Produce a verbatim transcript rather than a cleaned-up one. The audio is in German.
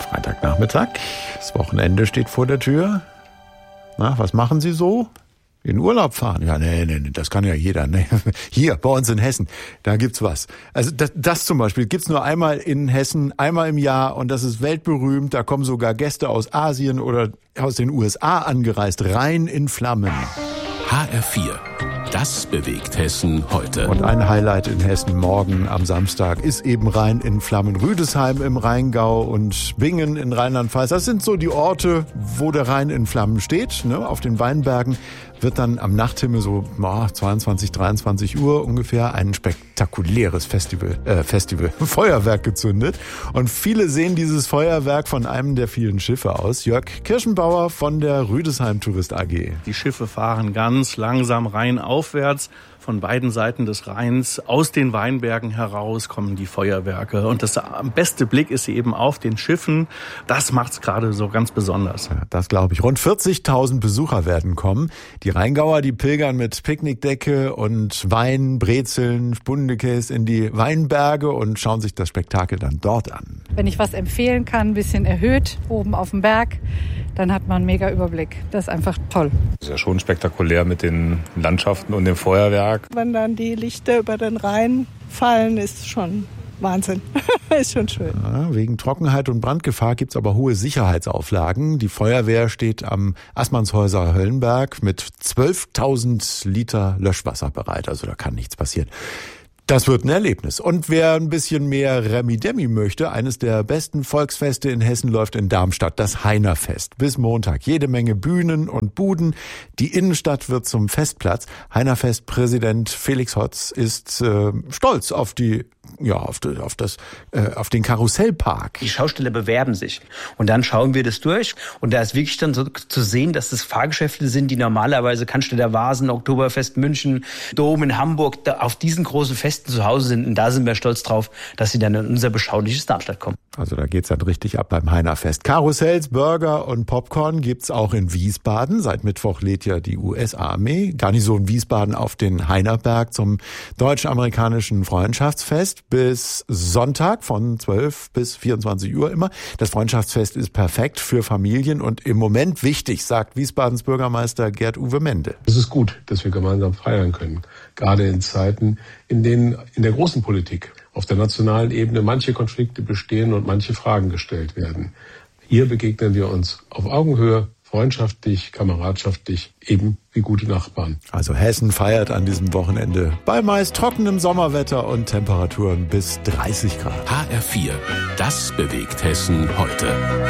Freitagnachmittag. Das Wochenende steht vor der Tür. Na, was machen Sie so? In Urlaub fahren? Ja, nee, nee, nee, das kann ja jeder. Nee. Hier, bei uns in Hessen, da gibt's was. Also das, das zum Beispiel gibt's nur einmal in Hessen, einmal im Jahr und das ist weltberühmt. Da kommen sogar Gäste aus Asien oder aus den U S A angereist. Rhein in Flammen. H R vier. Das bewegt Hessen heute. Und ein Highlight in Hessen morgen am Samstag ist eben Rhein in Flammen. Rüdesheim im Rheingau und Bingen in Rheinland-Pfalz. Das sind so die Orte, wo der Rhein in Flammen steht. Ne? Auf den Weinbergen wird dann am Nachthimmel so oh, zweiundzwanzig, dreiundzwanzig Uhr ungefähr ein spektakuläres Festival, äh, Festival, Feuerwerk gezündet. Und viele sehen dieses Feuerwerk von einem der vielen Schiffe aus. Jörg Kirschenbauer von der Rüdesheim Tourist A G. Die Schiffe fahren ganz langsam rheinaufwärts. Von beiden Seiten des Rheins, aus den Weinbergen heraus kommen die Feuerwerke. Und das beste Blick ist eben auf den Schiffen. Das macht's gerade so ganz besonders. Ja, das glaube ich. Rund vierzigtausend Besucher werden kommen. Die Rheingauer, die pilgern mit Picknickdecke und Wein, Brezeln, Spundekäse in die Weinberge und schauen sich das Spektakel dann dort an. Wenn ich was empfehlen kann, ein bisschen erhöht, oben auf dem Berg, dann hat man einen mega Überblick. Das ist einfach toll. Das ist ja schon spektakulär mit den Landschaften und dem Feuerwerk. Wenn dann die Lichter über den Rhein fallen, ist schon Wahnsinn. Ist schon schön. Ja, wegen Trockenheit und Brandgefahr gibt's aber hohe Sicherheitsauflagen. Die Feuerwehr steht am Assmannshäuser Höllenberg mit zwölftausend Liter Löschwasser bereit. Also da kann nichts passieren. Das wird ein Erlebnis. Und wer ein bisschen mehr Remi-Demi möchte, eines der besten Volksfeste in Hessen läuft in Darmstadt, das Heinerfest. Bis Montag. Jede Menge Bühnen und Buden. Die Innenstadt wird zum Festplatz. Heinerfest-Präsident Felix Hotz ist äh, stolz auf die ja, auf, die, auf, das, äh, auf den Karussellpark. Die Schausteller bewerben sich. Und dann schauen wir das durch. Und da ist wirklich dann so zu sehen, dass das Fahrgeschäfte sind, die normalerweise Cannstatter Vasen, Oktoberfest München, Dom in Hamburg, da auf diesen großen Festen zu Hause sind. Und da sind wir stolz drauf, dass sie dann in unser beschauliches Darmstadt kommen. Also da geht's dann richtig ab beim Heinerfest. Karussells, Burger und Popcorn gibt's auch in Wiesbaden. Seit Mittwoch lädt ja die U S-Armee Garnison Wiesbaden auf den Heinerberg zum deutsch-amerikanischen Freundschaftsfest. Bis Sonntag von zwölf bis vierundzwanzig Uhr immer. Das Freundschaftsfest ist perfekt für Familien und im Moment wichtig, sagt Wiesbadens Bürgermeister Gerd-Uwe Mende. Es ist gut, dass wir gemeinsam feiern können. Gerade in Zeiten, in denen in der großen Politik auf der nationalen Ebene manche Konflikte bestehen und manche Fragen gestellt werden. Hier begegnen wir uns auf Augenhöhe, freundschaftlich, kameradschaftlich, eben wie gute Nachbarn. Also Hessen feiert an diesem Wochenende bei meist trockenem Sommerwetter und Temperaturen bis dreißig Grad. H R vier. Das bewegt Hessen heute.